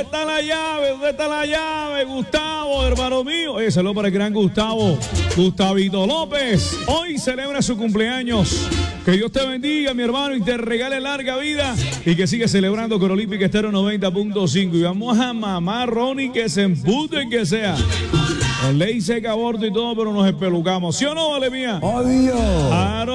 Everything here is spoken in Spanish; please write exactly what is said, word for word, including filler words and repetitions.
¿Dónde está la llave? ¿Dónde está la llave? Gustavo, hermano mío. Oye, saludo para el gran Gustavo. Gustavito López. Hoy celebra su cumpleaños. Que Dios te bendiga, mi hermano, y te regale larga vida. Y que siga celebrando con Olímpica Estéreo noventa punto cinco. Y vamos a mamar, Ronnie, que se empute que sea. Con ley seca, aborto y todo, pero nos espelucamos. ¿Sí o no, vale mía? Obvio. Claro.